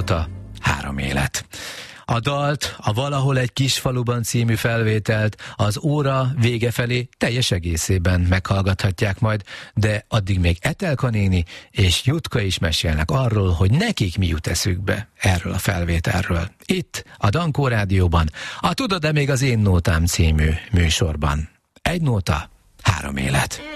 nóta, 3 élet. A dalt, a Valahol egy kisfaluban című felvételt az óra vége felé teljes egészében meghallgathatják majd, de addig még Etelka néni és Jutka is mesélnek arról, hogy nekik mi jut eszükbe erről a felvételről. Itt, a Dankó Rádióban, a Tudod-e még az én nótám című műsorban. 1 nóta, 3 élet.